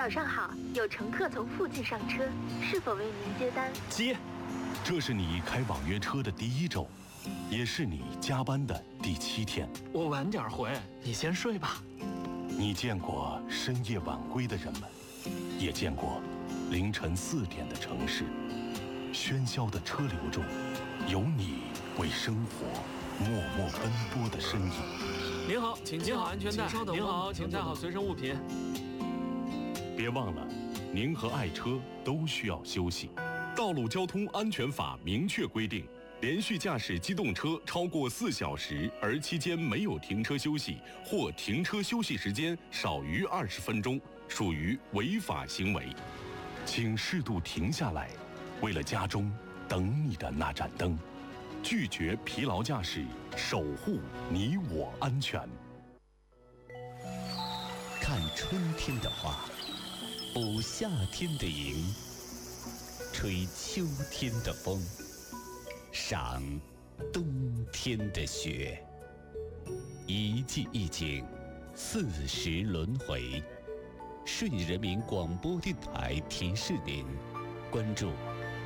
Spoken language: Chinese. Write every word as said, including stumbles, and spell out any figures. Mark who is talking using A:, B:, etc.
A: 早上好，有乘客从附近上车，是否为您接单？
B: 接。
C: 这是你开网约车的第一周，也是你加班的第七天。
B: 我晚点回，你先睡吧。
C: 你见过深夜晚归的人们，也见过凌晨四点的城市。喧嚣的车流中，有你为生活默默奔波的身影。
B: 您好，请系好安全带。您好，请带好随身物品。
C: 别忘了，您和爱车都需要休息。道路交通安全法明确规定，连续驾驶机动车超过四小时，而期间没有停车休息，或停车休息时间少于二十分钟，属于违法行为。请适度停下来，为了家中等你的那盏灯。拒绝疲劳驾驶，守护你我安全。
D: 看春天的花，捕夏天的萤，吹秋天的风，赏冬天的雪。一季一景，四时轮回。顺义人民广播电台提示您，关注